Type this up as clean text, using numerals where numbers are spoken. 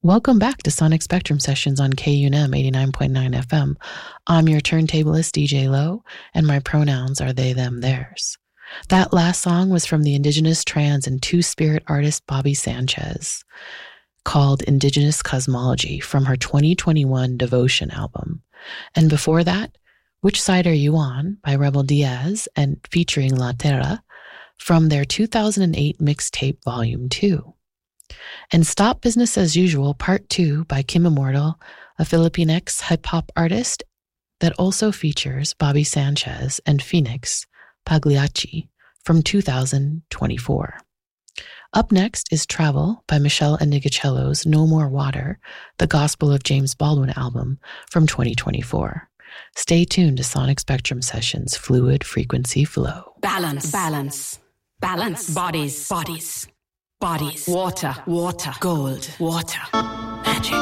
Welcome back to Sonic Spectrum Sessions on KUNM 89.9 FM. I'm your turntablist, DJ Low, and my pronouns are they, them, theirs. That last song was from the Indigenous trans and two-spirit artist Bobby Sanchez, called Indigenous Cosmology from her 2021 Devotion album. And before that, Which Side Are You On by Rebel Diaz and featuring La Terra from their 2008 mixtape Volume 2. And Stop Business as Usual, Part 2 by Kim Immortal, a Filipinx hip-hop artist that also features Bobby Sanchez and Phoenix Pagliacci from 2024. Up next is Travel by Michelle Enigicello's No More Water, the Gospel of James Baldwin album from 2024. Stay tuned to Sonic Spectrum Sessions Fluid Frequency Flow. Balance. Bodies. Water. Gold. Water. Magic.